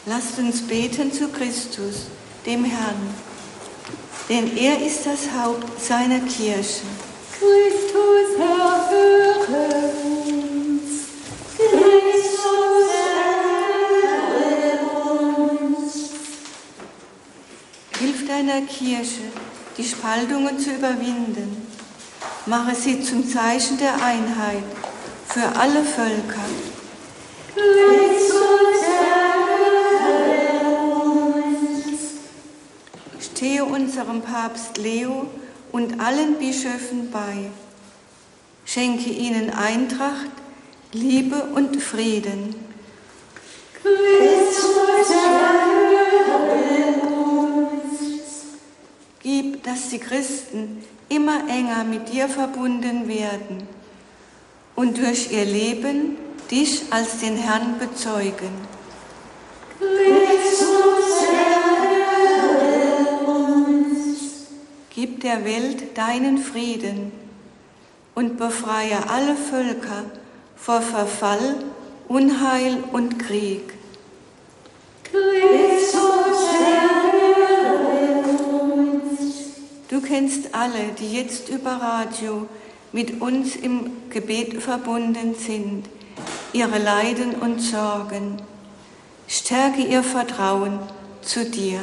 Lasst uns beten zu Christus, dem Herrn, denn er ist das Haupt seiner Kirche. Christus, erhöre uns. Christus, erhöre uns. Hilf deiner Kirche, die Spaltungen zu überwinden. Mache sie zum Zeichen der Einheit für alle Völker. Christus, erhöre uns. Stehe unserem Papst Leo und allen Bischöfen bei. Schenke ihnen Eintracht, Liebe und Frieden. Christus, erhöre uns. Gib, dass die Christen immer enger mit dir verbunden werden und durch ihr Leben dich als den Herrn bezeugen. Christus, erhöre uns. Gib der Welt deinen Frieden und befreie alle Völker vor Verfall, Unheil und Krieg. Christus, erhöre uns. Du kennst alle, die jetzt über Radio mit uns im Gebet verbunden sind, ihre Leiden und Sorgen. Stärke ihr Vertrauen zu dir.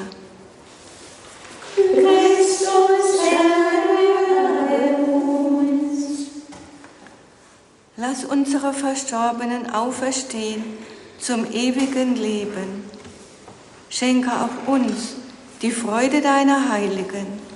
Christus, erhöre uns. Lass unsere Verstorbenen auferstehen zum ewigen Leben. Schenke auch uns die Freude deiner Heiligen